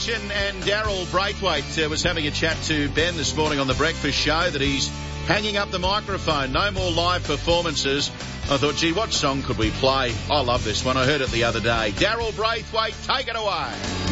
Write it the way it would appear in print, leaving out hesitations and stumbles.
And Daryl Braithwaite was having a chat to Ben this morning on The Breakfast Show that he's hanging up the microphone. No more live performances. I thought, gee, what song could we play? I love this one. I heard it the other day. Daryl Braithwaite, take it away.